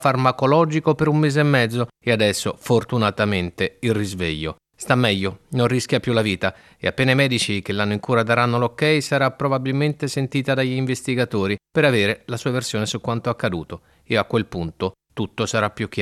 farmacologico per 1 mese e mezzo e adesso, fortunatamente, il risveglio. Sta meglio, non rischia più la vita e appena i medici che l'hanno in cura daranno l'ok, sarà probabilmente sentita dagli investigatori per avere la sua versione su quanto accaduto e a quel punto tutto sarà più chiaro.